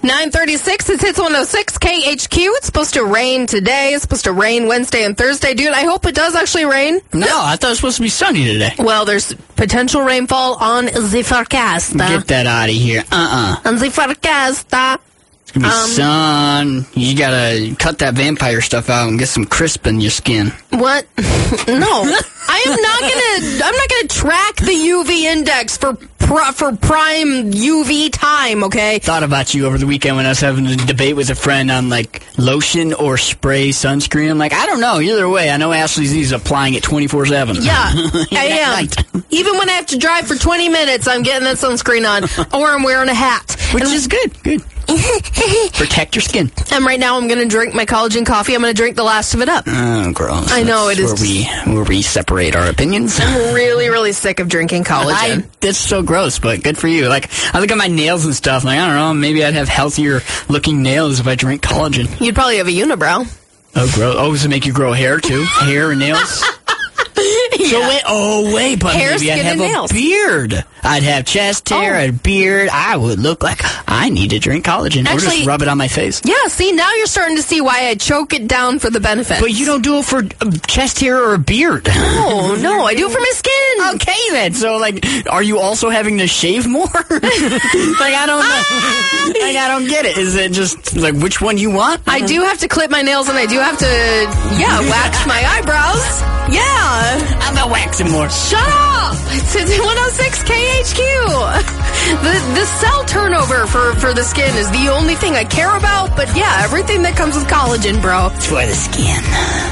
9:36, it's Hits 106 KHQ. It's supposed to rain today. It's supposed to rain Wednesday and Thursday. Dude, I hope it does actually rain. No, I thought it was supposed to be sunny today. Well, there's potential rainfall on the forecast. Get that out of here. On the forecast. It's gonna be sun. You gotta cut that vampire stuff out and get some crisp in your skin. What? No. I'm not gonna track the UV index for prime UV time, okay? Thought about you over the weekend when I was having a debate with a friend on, like, lotion or spray sunscreen. I'm like, I don't know. Either way, I know Ashley's applying it 24/7. Yeah, I am. Even when I have to drive for 20 minutes, I'm getting that sunscreen on. Or I'm wearing a hat. Which is good. Good. Protect your skin. And right now I'm going to drink my collagen coffee. I'm going to drink the last of it up. Oh, gross. I know, it is. Where we separate our opinions. I'm really, really sick of drinking collagen. That's so gross, but good for you. Like, I look at my nails and stuff, like, I don't know, maybe I'd have healthier looking nails if I drink collagen. You'd probably have a unibrow. Oh, gross. Oh, does it make you grow hair, too? Hair and nails? Yeah. So wait, but hair, maybe I'd have nails. A beard. I'd have chest hair, a beard. I would look like I need to drink collagen. Actually, or just rub it on my face. Yeah, see, now you're starting to see why I choke it down for the benefits. But you don't do it for chest hair or a beard. No, I do it for my skin. Okay, then. So, like, are you also having to shave more? Like, I don't know. Like, I don't get it. Is it just, like, which one you want? I do have to clip my nails, and I do have to, wax my eyebrows. Yeah. I'm not waxing more. Shut up! It's 106 KHQ. The cell turnover for the skin is the only thing I care about, but yeah, everything that comes with collagen, bro. It's for the skin.